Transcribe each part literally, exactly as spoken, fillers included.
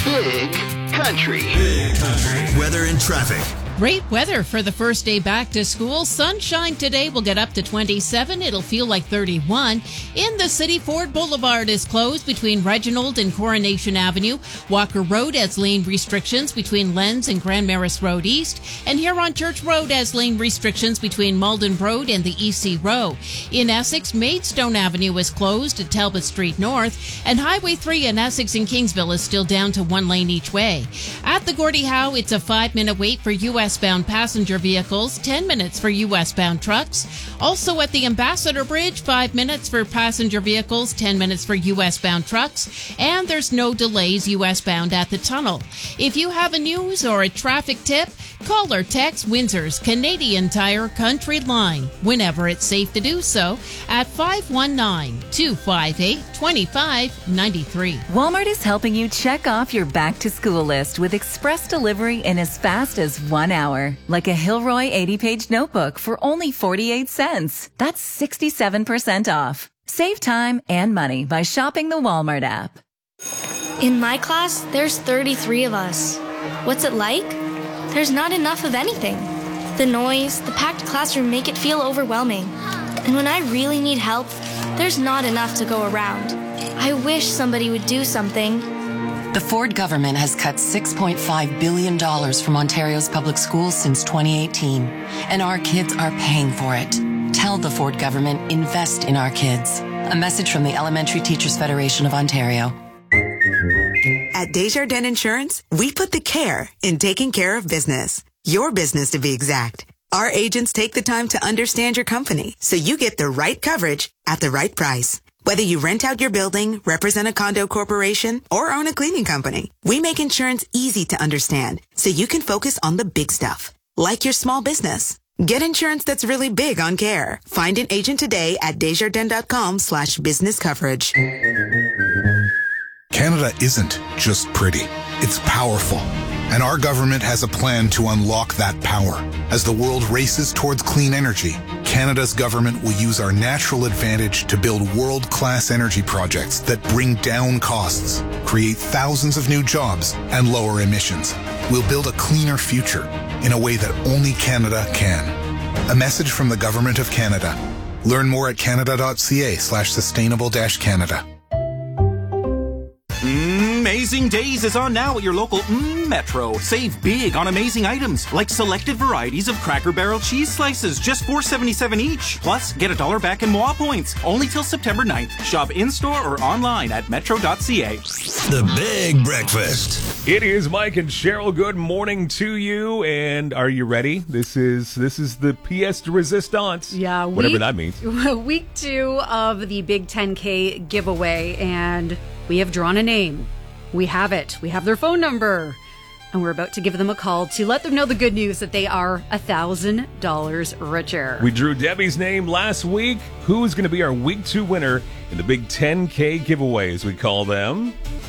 Big Country. Big Country. Weather and traffic. Great weather for the first day back to school. Sunshine today will get up to twenty-seven. It'll feel like thirty-one. In the city, Ford Boulevard is closed between Reginald and Coronation Avenue. Walker Road has lane restrictions between Lens and Grand Maris Road East. And Huron Church Road has lane restrictions between Malden Road and the E C Row. In Essex, Maidstone Avenue is closed at Talbot Street North. And Highway three in Essex and Kingsville is still down to one lane each way. At the Gordie Howe, it's a five-minute wait for U S westbound passenger vehicles, ten minutes for U S-bound trucks. Also at the Ambassador Bridge, five minutes for passenger vehicles, ten minutes for U S-bound trucks. And there's no delays U S-bound at the tunnel. If you have a news or a traffic tip, call or text Windsor's Canadian Tire Country Line, whenever it's safe to do so, at five one nine, two five eight, two five nine three. Walmart is helping you check off your back-to-school list with express delivery in as fast as one hour. Like a Hilroy eighty-page notebook for only forty-eight cents. That's sixty-seven percent off. Save time and money by shopping the Walmart app. In my class, there's thirty-three of us. What's it like? There's not enough of anything. The noise, the packed classroom make it feel overwhelming. And when I really need help, there's not enough to go around. I wish somebody would do something. The Ford government has cut six point five billion dollars from Ontario's public schools since twenty eighteen, and our kids are paying for it. Tell the Ford government, invest in our kids. A message from the Elementary Teachers Federation of Ontario. At Desjardins Insurance, we put the care in taking care of business. Your business, to be exact. Our agents take the time to understand your company so you get the right coverage at the right price. Whether you rent out your building, represent a condo corporation, or own a cleaning company, we make insurance easy to understand so you can focus on the big stuff, like your small business. Get insurance that's really big on care. Find an agent today at desjardins.com slash business coverage. Canada isn't just pretty. It's powerful. And our government has a plan to unlock that power. As the world races towards clean energy, Canada's government will use our natural advantage to build world-class energy projects that bring down costs, create thousands of new jobs, and lower emissions. We'll build a cleaner future in a way that only Canada can. A message from the Government of Canada. Learn more at canada.ca slash sustainable dash Canada. Amazing Days is on now at your local mm, Metro. Save big on amazing items like selected varieties of Cracker Barrel cheese slices, just four dollars and seventy-seven cents each. Plus, get a dollar back in M O A points, only till September ninth. Shop in-store or online at metro dot c a. The Big Breakfast. It is Mike and Cheryl. Good morning to you. And are you ready? This is this is the pièce de résistance. Yeah, whatever week, that means. Week two of the Big ten K giveaway, and we have drawn a name. We have it. We have their phone number. And we're about to give them a call to let them know the good news that they are one thousand dollars richer. We drew Debbie's name last week. Who's going to be our week two winner in the Big ten K giveaway, as we call them?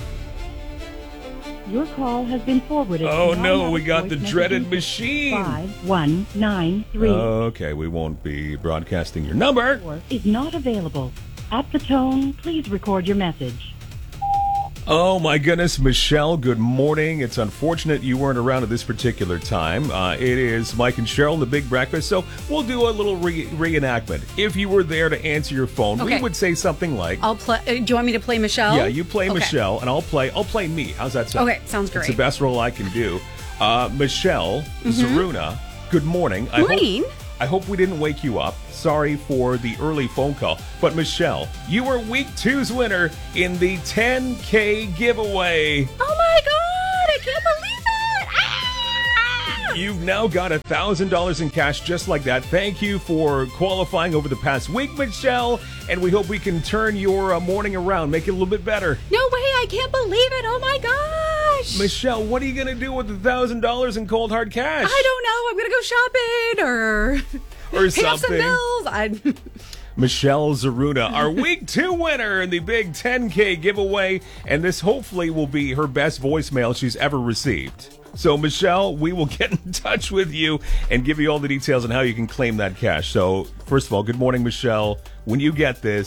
Your call has been forwarded. Oh, no, we got the dreaded machine. five one nine three. Okay, we won't be broadcasting your number. Is not available. At the tone, please record your message. Oh, my goodness, Michelle, good morning. It's unfortunate you weren't around at this particular time. Uh, it is Mike and Cheryl, the Big Breakfast, so we'll do a little re- reenactment. If you were there to answer your phone, okay. We would say something like... I'll play. Uh, do you want me to play Michelle? Yeah, you play okay. Michelle, and I'll play I'll play me. How's that sound? Okay, sounds great. It's the best role I can do. Uh, Michelle, mm-hmm. Zaruna, good morning. I morning. Hope, I hope we didn't wake you up. Sorry for the early phone call. But Michelle, you were week two's winner in the ten K giveaway. Oh my God, I can't believe it! Ah! You've now got one thousand dollars in cash just like that. Thank you for qualifying over the past week, Michelle. And we hope we can turn your uh, morning around, make it a little bit better. No way, I can't believe it. Oh my gosh. Michelle, what are you going to do with one thousand dollars in cold hard cash? I don't know. I'm going to go shopping or... Or Pay something. Up some bills. I... Michelle Zaruna, our week two winner in the Big ten K giveaway, and this hopefully will be her best voicemail she's ever received. So, Michelle, we will get in touch with you and give you all the details on how you can claim that cash. So, first of all, good morning, Michelle. When you get this,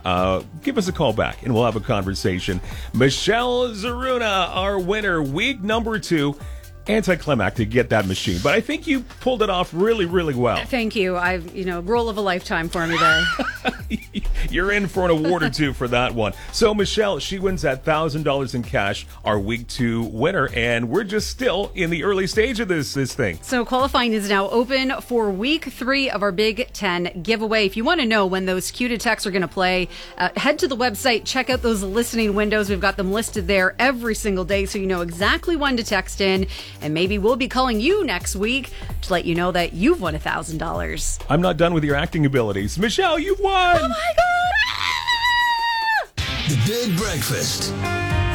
uh, give us a call back and we'll have a conversation. Michelle Zaruna, our winner, week number two. Anticlimactic, get that machine. But I think you pulled it off really, really well. Thank you. I've, you know, role of a lifetime for me there. You're in for an award or two for that one. So, Michelle, she wins that one thousand dollars in cash, our week two winner. And we're just still in the early stage of this, this thing. So, qualifying is now open for week three of our Big Ten giveaway. If you want to know when those Q to texts are going to play, uh, head to the website, check out those listening windows. We've got them listed there every single day so you know exactly when to text in. And maybe we'll be calling you next week to let you know that you've won one thousand dollars. I'm not done with your acting abilities. Michelle, you've won! Oh my God! The Big Breakfast.